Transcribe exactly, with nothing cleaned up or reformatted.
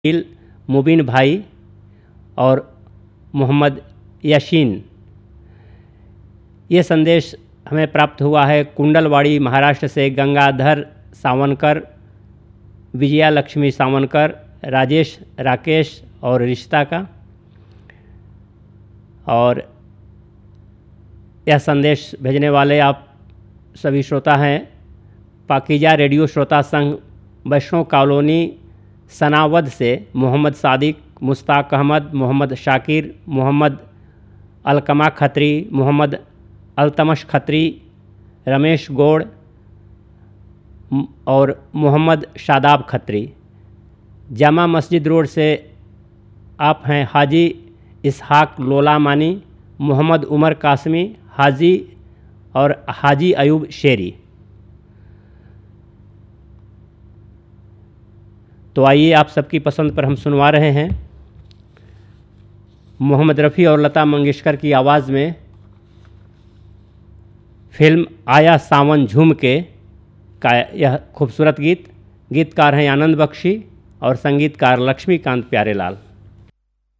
इल मुबीन भाई और मोहम्मद याशीन। ये संदेश हमें प्राप्त हुआ है कुंडलवाड़ी महाराष्ट्र से गंगाधर सावनकर, विजया लक्ष्मी सावनकर, राजेश राकेश और रिश्ता का। और यह संदेश भेजने वाले आप सभी श्रोता हैं पाकीजा रेडियो श्रोता संघ वैष्णव कॉलोनी सनावद से मोहम्मद सादिक, मुश्ताक अहमद, मोहम्मद शाकिर, मोहम्मद अलकमा खत्री, मोहम्मद अल्तमश खत्री, रमेश गौड़ और मोहम्मद शादाब खत्री। जामा मस्जिद रोड से आप हैं हाजी इसहाक लोला मानी, मोहम्मद उमर कासमी, हाजी और हाजी अयूब शेरी। तो आइए आप सबकी पसंद पर हम सुनवा रहे हैं मोहम्मद रफ़ी और लता मंगेशकर की आवाज़ में फिल्म आया सावन झूम के का यह खूबसूरत गीत। गीतकार हैं आनंद बख्शी और संगीतकार लक्ष्मीकांत प्यारेलाल।